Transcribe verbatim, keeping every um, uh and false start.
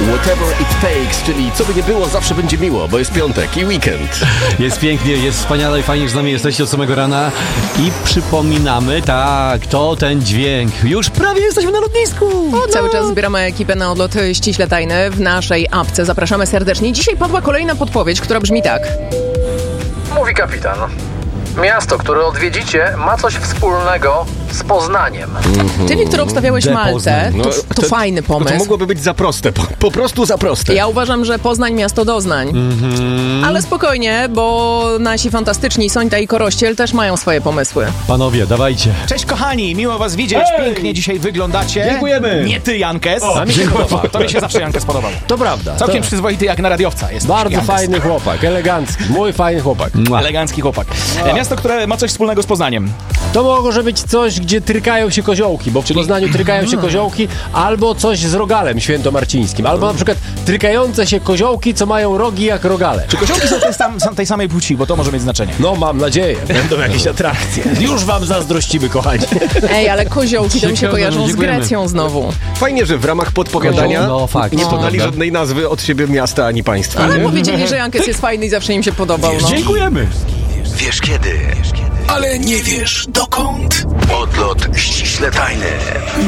Whatever it takes, czyli co by nie było, zawsze będzie miło, bo jest piątek i weekend. Jest pięknie, jest wspaniale i fajnie, że z nami jesteście od samego rana. I przypominamy, tak, to ten dźwięk. Już prawie jesteśmy na lotnisku. O, no. Cały czas zbieramy ekipę na odlot ściśle tajny w naszej apce. Zapraszamy serdecznie. Dzisiaj padła kolejna podpowiedź, która brzmi tak. Mówi kapitan. Miasto, które odwiedzicie, ma coś wspólnego z Poznaniem. Mm-hmm. Ty, Wiktor, obstawiałeś De Maltę. Poznań. To, to, to fajny pomysł. No to mogłoby być za proste, po, po prostu za proste. Ja uważam, że Poznań miasto doznań. Mm-hmm. Ale spokojnie, bo nasi fantastyczni Sońta i Korościel też mają swoje pomysły. Panowie, dawajcie. Cześć kochani, miło was widzieć. Ej! Pięknie dzisiaj wyglądacie. Dziękujemy. Nie ty, Jankes. O, A mi się podoba. To mi się zawsze Jankes podobał. To prawda. Całkiem to... przyzwoity jak na radiowca jest. Bardzo Jankes. fajny chłopak, elegancki, mój fajny chłopak. Mua. Elegancki chłopak. O. Miasto, które ma coś wspólnego z Poznaniem. To może być coś, gdzie trykają się koziołki, bo w Poznaniu trykają się koziołki, albo coś z rogalem świętomarcińskim, albo na przykład trykające się koziołki, co mają rogi jak rogale. Czy koziołki są tej, sam, są tej samej płci, bo to może mieć znaczenie. No, mam nadzieję, będą jakieś atrakcje. Już wam zazdrościmy, kochani. Ej, ale koziołki to mi się Ciekawe, kojarzą z dziękujemy. Grecją znowu. Fajnie, że w ramach podpowiadania No, fakt. nie No. podali żadnej nazwy od siebie miasta ani państwa. Ale nie? powiedzieli, że Jankes jest fajny i zawsze im się podobał. No. Dziękujemy. Wiesz kiedy, ale nie wiesz dokąd. Odlot ściśle tajny.